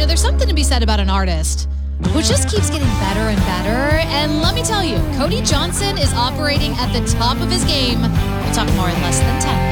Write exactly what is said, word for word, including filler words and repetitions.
there's something to be said about an artist who just keeps getting better and better. And let me tell you, Cody Johnson is operating at the top of his game. We'll talk more in less than ten.